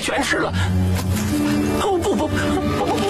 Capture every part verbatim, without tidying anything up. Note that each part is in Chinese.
全吃了。哦不不不不不不！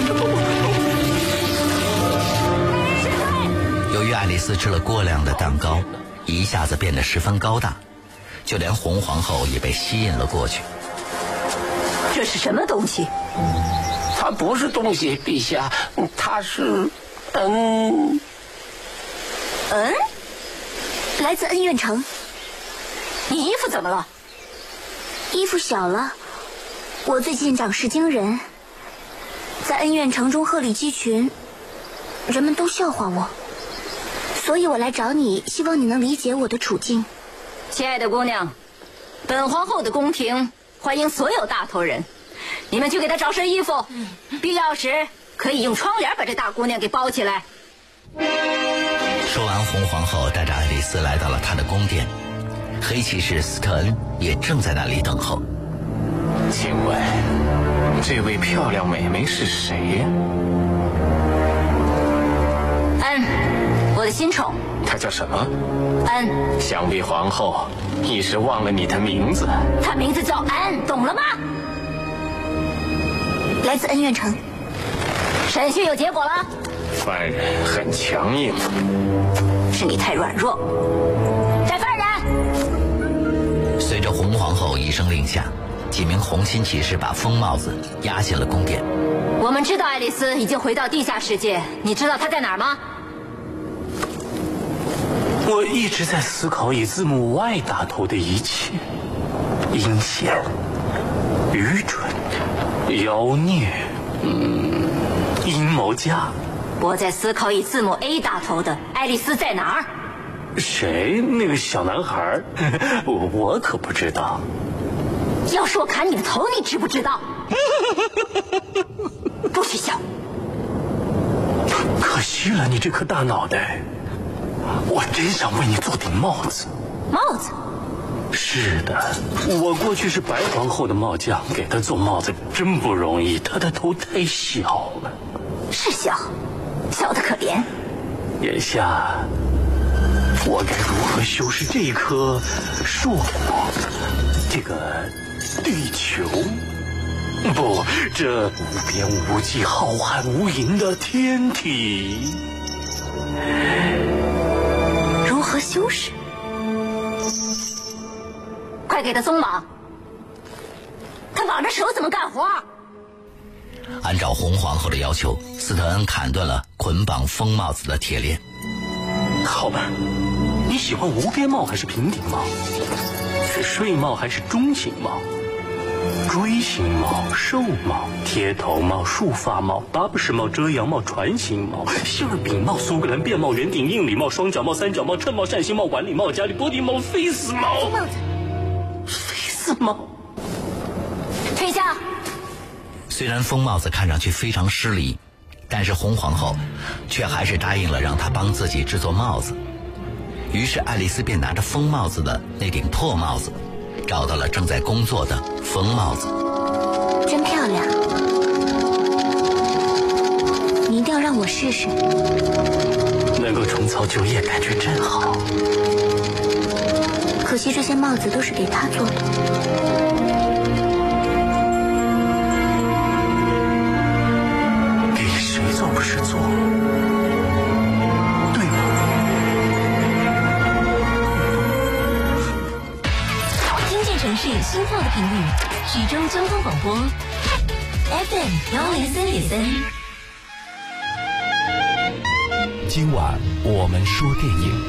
由于爱丽丝吃了过量的蛋糕，一下子变得十分高大，就连红皇后也被吸引了过去。 这是什么东西？ 它不是东西，陛下，它是嗯嗯，来自恩怨城。你衣服怎么了？ 衣服小了，我最近长势惊人，在恩怨城中鹤立鸡群，人们都笑话我，所以我来找你，希望你能理解我的处境。 亲爱的姑娘，本皇后的宫廷欢迎所有大头人，你们去给她找身衣服，必要时可以用窗帘把这大姑娘给包起来。 说完，红皇后带着爱丽丝来到了她的宫殿，黑骑士斯特恩也正在那里等候。 请问这位漂亮美眉是谁呀？ 恩，我的新宠。 她叫什么？ 恩。 想必皇后一时忘了你的名字。 她名字叫恩，懂了吗？ 来自恩怨城。 审讯有结果了。 犯人很强硬。 是你太软弱。带犯人。 随着红皇后一声令下，几名红心骑士把疯帽子押进了宫殿。 我们知道爱丽丝已经回到地下世界，你知道她在哪儿吗？ 我一直在思考以字母 Y 打头的一切：阴险、愚蠢、妖孽、嗯，阴谋家。 我在思考以字母 A 打头的爱丽丝在哪儿？ 谁？那个小男孩？我我可不知道。 要是我砍你的头，你知不知道？不许笑！ 可惜了你这颗大脑袋，我真想为你做顶帽子。 帽子？ 是的，我过去是白皇后的帽匠，给她做帽子真不容易，她的头太小了。 是小，小得可怜。 眼下我该如何修饰这颗硕果，这个地球？不，这无边无际、浩瀚无垠的天体， 如何修饰？快给他松绑！他绑着手怎么干活？ 按照红皇后的要求，斯特恩砍断了捆绑疯帽子的铁链。 好吧，你喜欢无边帽还是平顶帽？是睡帽还是中型帽？锥形帽、兽帽、贴头帽、束发帽、巴布什帽、遮阳帽、船形帽、馅饼帽、苏格兰便帽、圆顶硬礼帽、双角帽、三角帽、衬帽、扇形帽、晚礼帽、加利波第帽、菲斯帽。 帽子， 菲斯帽。 退下。 虽然疯帽子看上去非常失礼，但是红皇后却还是答应了让他帮自己制作帽子。于是爱丽丝便拿着疯帽子的那顶破帽子，找到了正在工作的疯帽子。 真漂亮，你一定要让我试试。 能够重操旧业，感觉真好。 可惜这些帽子都是给他做的。 做不是做，对吗？ 经济城市心跳的频率，徐州交通广播 F M 幺零三点三。 今晚我们说电影。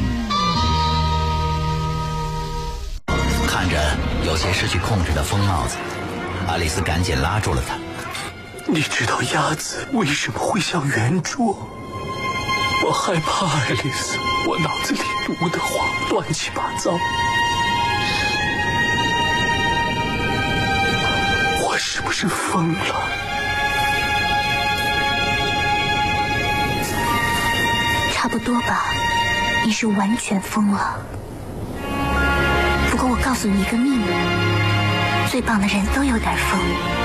看着有些失去控制的疯帽子，爱丽丝赶紧拉住了他。 你知道鸭子为什么会像圆桌？我害怕爱丽丝，我脑子里读的话乱七八糟。我是不是疯了？ 差不多吧，你是完全疯了。不过我告诉你一个秘密，最棒的人都有点疯。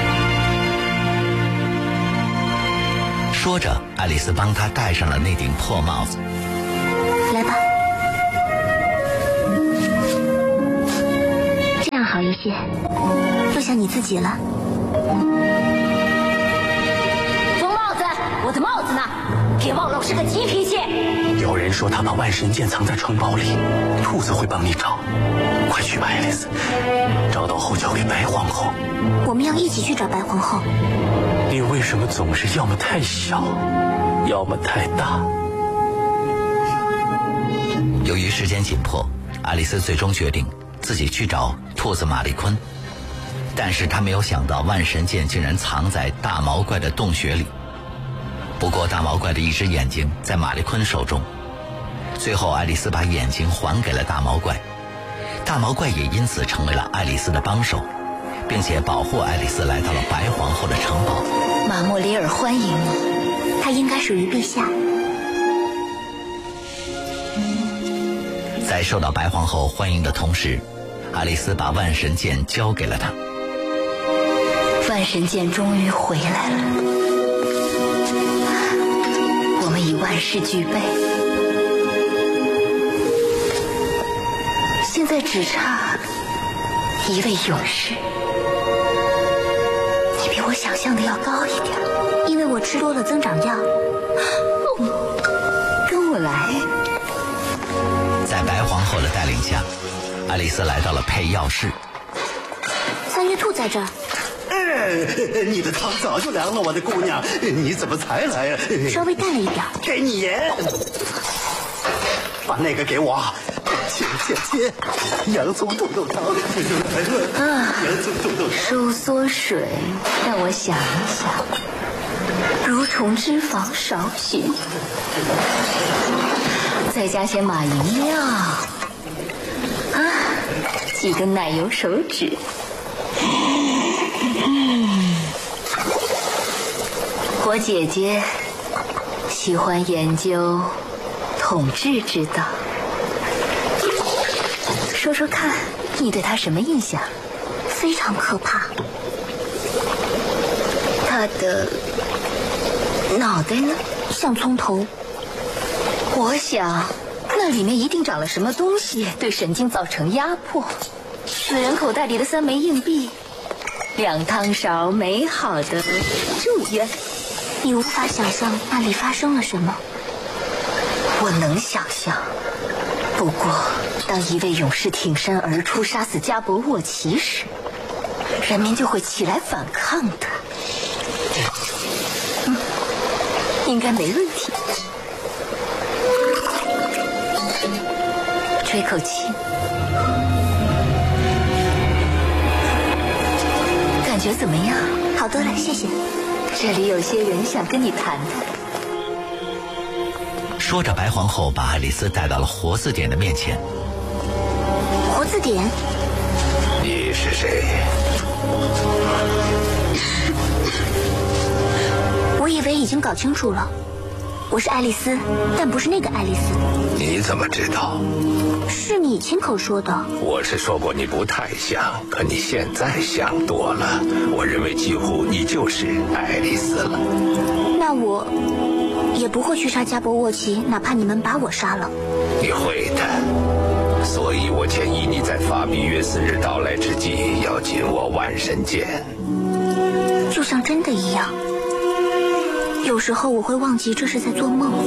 说着，爱丽丝帮他戴上了那顶破帽子。 来吧，这样好一些，就像你自己了。 疯帽子，我的帽子呢？别忘了我是个急脾气。 有人说他把万神剑藏在城堡里，兔子会帮你找。快去吧，爱丽丝，找到后交给白皇后。 我们要一起去找白皇后。 你为什么总是要么太小，要么太大？ 由于时间紧迫，爱丽丝最终决定自己去找兔子马利昆，但是她没有想到万神剑竟然藏在大毛怪的洞穴里。不过大毛怪的一只眼睛在马利昆手中，最后爱丽丝把眼睛还给了大毛怪，大毛怪也因此成为了爱丽丝的帮手，并且保护爱丽丝来到了白皇后的城堡。 马莫里尔欢迎你， 她应该属于陛下。 在受到白皇后欢迎的同时，爱丽丝把万神剑交给了她。 万神剑终于回来了，我们已万事俱备，现在只差一位勇士。你比我想象的要高一点， 因为我吃多了增长药。 跟我来。 在白皇后的带领下，爱丽丝来到了配药室。 三月兔在这儿。 哎，你的汤早就凉了，我的姑娘，你怎么才来呀？ 稍微淡了一点。 给你盐，把那个给我。切切切，洋葱土豆汤。 啊， 洋葱土豆汤。 收缩水，让我想一想，蠕虫脂肪少许，再加些马银料，啊，几个奶油手指。嗯，我姐姐喜欢研究统治之道，说说看，你对她什么印象？ 非常可怕。 她的脑袋呢？ 像葱头。 我想那里面一定长了什么东西，对神经造成压迫。死人口袋里的三枚硬币，两汤勺美好的祝愿。 你无法想象那里发生了什么。 我能想象，不过当一位勇士挺身而出杀死加伯沃奇时，人民就会起来反抗的。嗯，应该没问题。吹口气，感觉怎么样？ 好多了，谢谢。 这里有些人想跟你谈谈。 说着，白皇后把爱丽丝带到了活字典的面前。 活字典？ 你是谁？ 我以为已经搞清楚了，我是爱丽丝，但不是那个爱丽丝。 你怎么知道？ 是你亲口说的。 我是说过你不太像，可你现在像多了。我认为几乎你就是爱丽丝了。 那我也不会去杀加伯沃奇，哪怕你们把我杀了。 你会的，所以我建议你在法比约斯日到来之际要紧握万神剑， 就像真的一样。有时候我会忘记这是在做梦。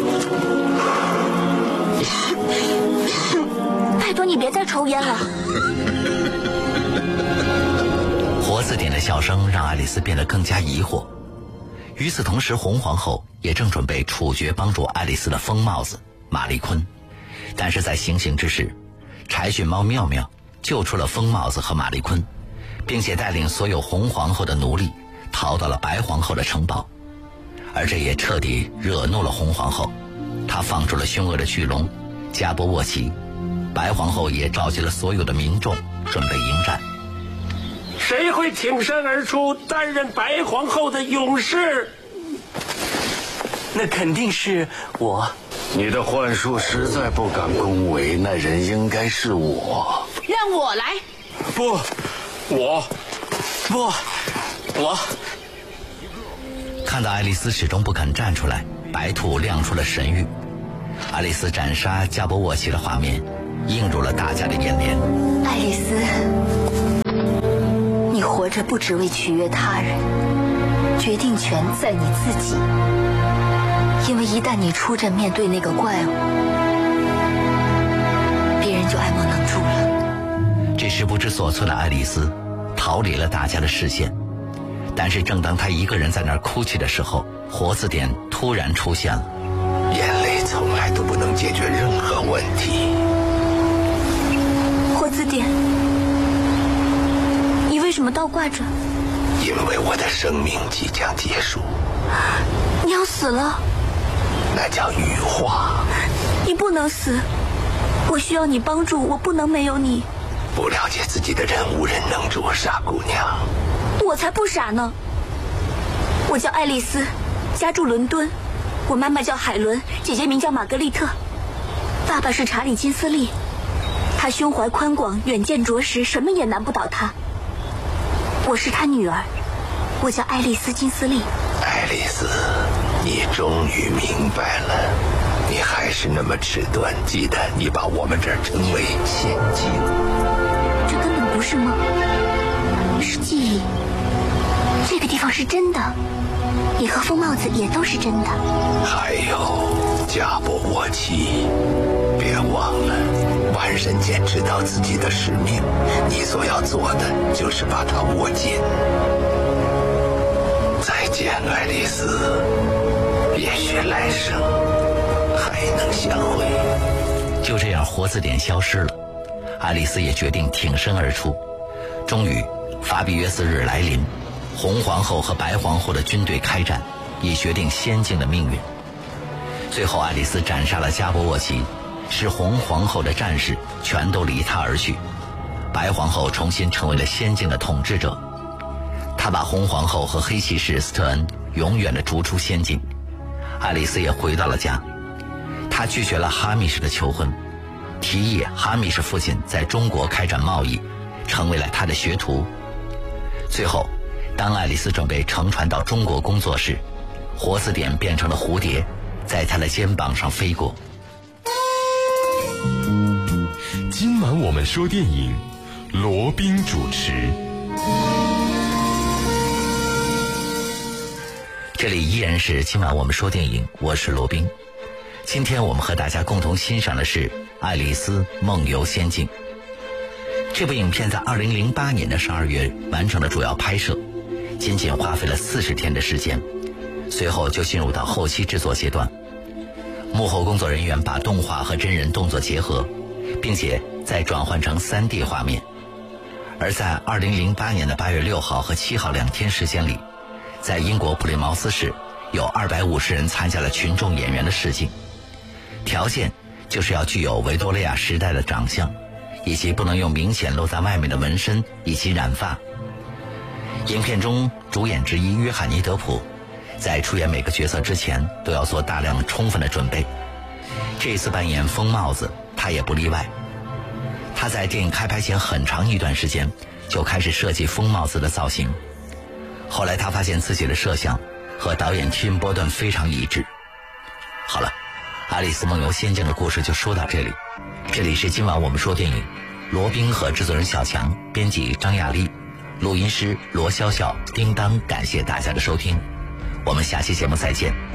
拜托你别再抽烟了。 活字典的笑声让爱丽丝变得更加疑惑。与此同时，红皇后也正准备处决帮助爱丽丝的疯帽子马利昆，但是在行刑之时，柴犬猫妙妙救出了疯帽子和马利昆，并且带领所有红皇后的奴隶逃到了白皇后的城堡，而这也彻底惹怒了红皇后。她放出了凶恶的巨龙加波沃奇，白皇后也召集了所有的民众准备迎战。 谁会挺身而出担任白皇后的勇士？ 那肯定是我。 你的幻术实在不敢恭维，那人应该是我。 让我来。 不，我，不，我。 看到爱丽丝始终不肯站出来，白兔亮出了神谕。爱丽丝斩杀加波沃奇的画面映入了大家的眼帘。 爱丽丝， 活着不只为取悦他人，决定权在你自己。因为一旦你出阵面对那个怪物，别人就爱莫能助了。 这时不知所措的爱丽丝逃离了大家的视线，但是正当她一个人在那儿哭泣的时候，活字典突然出现了。 眼泪从来都不能解决任何问题。 活字典，你为什么倒挂着？ 因为我的生命即将结束。 你要死了？ 那叫羽化。 你不能死，我需要你帮助，我不能没有你。 不了解自己的人无人能助，傻姑娘。 我才不傻呢。我叫爱丽丝，家住伦敦。我妈妈叫海伦，姐姐名叫玛格丽特。爸爸是查理金斯利，他胸怀宽广，远见卓识，什么也难不倒他。我是他女儿，我叫爱丽丝金斯利。 爱丽丝，你终于明白了，你还是那么迟钝。记得你把我们这儿称为仙境。 这根本不是梦，是记忆。这个地方是真的，你和疯帽子也都是真的。 还有加波沃奇，别忘了，万神剑知道自己的使命，你所要做的就是把它握紧。再见，爱丽丝，也许来生还能相会。 就这样，活字典消失了，爱丽丝也决定挺身而出。终于，法比约斯日来临，红皇后和白皇后的军队开战，以决定仙境的命运。最后，爱丽丝斩杀了加波沃奇，使红皇后的战士全都离她而去。白皇后重新成为了仙境的统治者。她把红皇后和黑骑士斯特恩永远地逐出仙境。爱丽丝也回到了家。她拒绝了哈密士的求婚，提议哈密士父亲在中国开展贸易，成为了他的学徒。最后，当爱丽丝准备乘船到中国工作时，活字典变成了蝴蝶，在她的肩膀上飞过。 今晚我们说电影，罗宾主持。 这里依然是今晚我们说电影，我是罗宾。今天我们和大家共同欣赏的是《爱丽丝梦游仙境》。这部影片在二零零八年的十二月完成了主要拍摄，仅仅花费了四十天的时间，随后就进入到后期制作阶段。幕后工作人员把动画和真人动作结合，并且再转换成 三 D 画面。而在二零零八年的八月六号和七号两天时间里，在英国普利茅斯市有二百五十人参加了群众演员的试镜，条件就是要具有维多利亚时代的长相，以及不能用明显露在外面的纹身以及染发。影片中主演之一约翰尼德普在出演每个角色之前都要做大量充分的准备，这次扮演疯帽子他也不例外。他在电影开拍前很长一段时间就开始设计疯帽子的造型，后来他发现自己的设想和导演提姆·波顿非常一致。好了，爱丽丝梦游仙境的故事就说到这里。这里是今晚我们说电影，罗宾和制作人小强，编辑张亚丽，录音师罗潇潇，叮当。感谢大家的收听，我们下期节目再见。